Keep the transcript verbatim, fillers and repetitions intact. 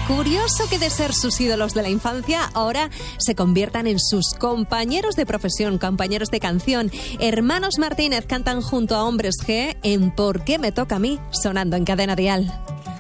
Curioso que de ser sus ídolos de la infancia, ahora se conviertan en sus compañeros de profesión, compañeros de canción. Hermanos Martínez cantan junto a Hombres G en ¿Por qué me toca a mí?, sonando en Cadena Dial.